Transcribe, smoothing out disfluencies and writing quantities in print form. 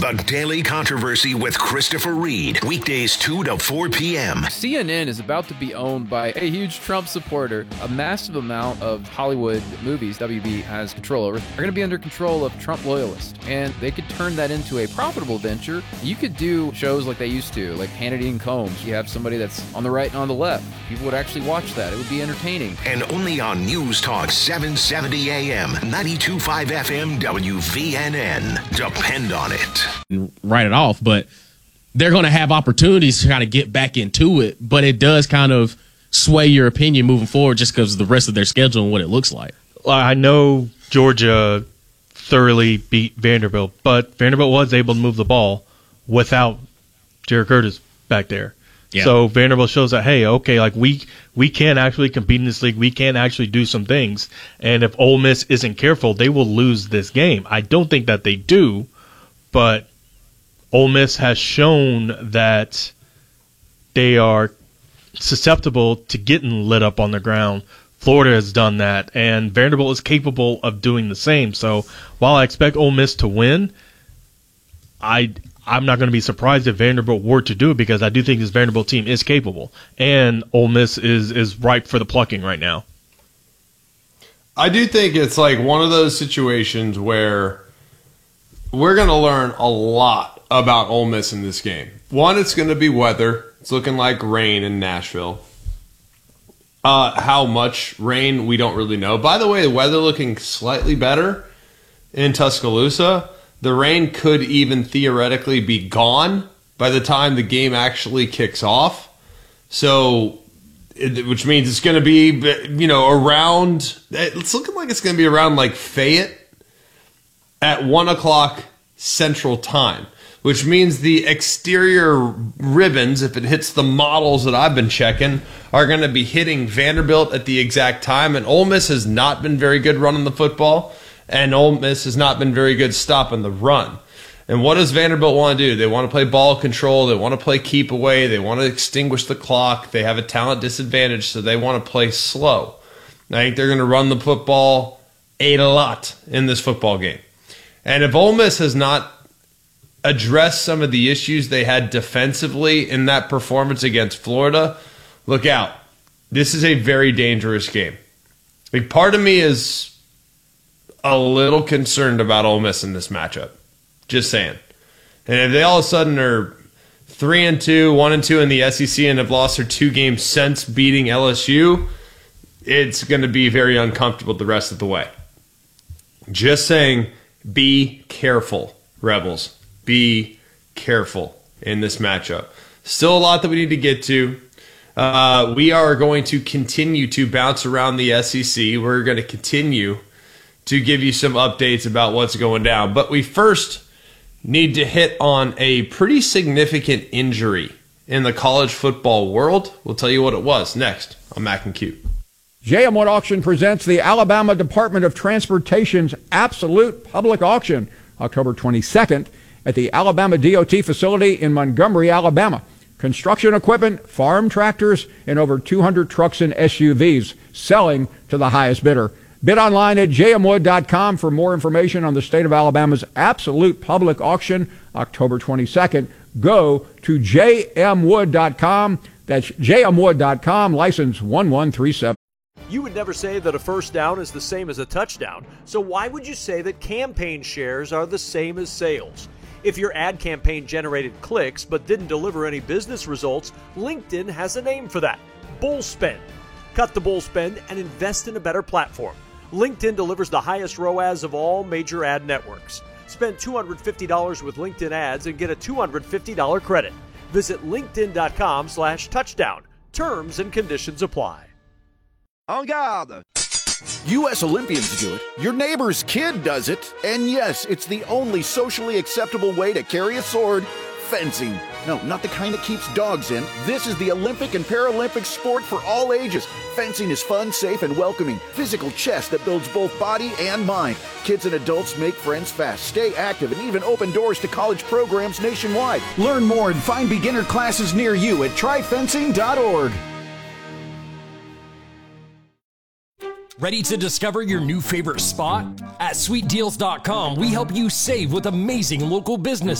The Daily Controversy with Christopher Reed. Weekdays 2 to 4 p.m. CNN is about to be owned by a huge Trump supporter. A massive amount of Hollywood movies WB has control over are going to be under control of Trump loyalists. And they could turn that into a profitable venture. You could do shows like they used to, like Hannity and Combs. You have somebody that's on the right and on the left. People would actually watch that. It would be entertaining. And only on News Talk 770 AM, 92.5 FM, WVNN. Depend on it. Write it off, but they're going to have opportunities to kind of get back into it, but it does kind of sway your opinion moving forward just because of the rest of their schedule and what it looks like. I know Georgia thoroughly beat Vanderbilt, but Vanderbilt was able to move the ball without Jared Curtis back there. Yeah. So Vanderbilt shows that, hey, okay, like we can actually compete in this league. We can actually do some things. And if Ole Miss isn't careful, they will lose this game. I don't think that they do, but Ole Miss has shown that they are susceptible to getting lit up on the ground. Florida has done that, and Vanderbilt is capable of doing the same. So while I expect Ole Miss to win, I'm not going to be surprised if Vanderbilt were to do it because I do think this Vanderbilt team is capable, and Ole Miss is ripe for the plucking right now. I do think it's like one of those situations where we're going to learn a lot about Ole Miss in this game. One, it's going to be weather. It's looking like rain in Nashville. How much rain, we don't really know. By the way, the weather looking slightly better in Tuscaloosa. The rain could even theoretically be gone by the time the game actually kicks off. So, which means it's going to be, around, it's looking like it's going to be around like Fayette at 1 o'clock Central Time, which means the exterior ribbons, if it hits the models that I've been checking, are going to be hitting Vanderbilt at the exact time. And Ole Miss has not been very good running the football, and Ole Miss has not been very good stopping the run. And what does Vanderbilt want to do? They want to play ball control. They want to play keep away. They want to extinguish the clock. They have a talent disadvantage, so they want to play slow. I think they're going to run the football a lot in this football game. And if Ole Miss has not addressed some of the issues they had defensively in that performance against Florida, look out. This is a very dangerous game. Like, part of me is a little concerned about Ole Miss in this matchup. Just saying. And if they all of a sudden are 3-2, 1-2 in the SEC and have lost their 2 games since beating LSU, it's going to be very uncomfortable the rest of the way. Just saying, be careful, Rebels. Be careful in this matchup. Still a lot that we need to get to. We are going to continue to bounce around the SEC. We're going to continue to give you some updates about what's going down. But we first need to hit on a pretty significant injury in the college football world. We'll tell you what it was next on Mac and Q. J.M. Wood Auction presents the Alabama Department of Transportation's Absolute Public Auction, October 22nd, at the Alabama DOT facility in Montgomery, Alabama. Construction equipment, farm tractors, and over 200 trucks and SUVs selling to the highest bidder. Bid online at jmwood.com for more information on the state of Alabama's Absolute Public Auction, October 22nd. Go to jmwood.com. That's jmwood.com, license 1137. You would never say that a first down is the same as a touchdown, so why would you say that campaign shares are the same as sales? If your ad campaign generated clicks but didn't deliver any business results, LinkedIn has a name for that: bull spend. Cut the bull spend and invest in a better platform. LinkedIn delivers the highest ROAS of all major ad networks. Spend $250 with LinkedIn ads and get a $250 credit. Visit linkedin.com/touchdown. Terms and conditions apply. En garde! U.S. Olympians do it, your neighbor's kid does it, and yes, it's the only socially acceptable way to carry a sword: fencing. No, not the kind that keeps dogs in. This is the Olympic and Paralympic sport for all ages. Fencing is fun, safe, and welcoming. Physical chess that builds both body and mind. Kids and adults make friends fast, stay active, and even open doors to college programs nationwide. Learn more and find beginner classes near you at tryfencing.org. Ready to discover your new favorite spot? At SweetDeals.com, we help you save with amazing local businesses.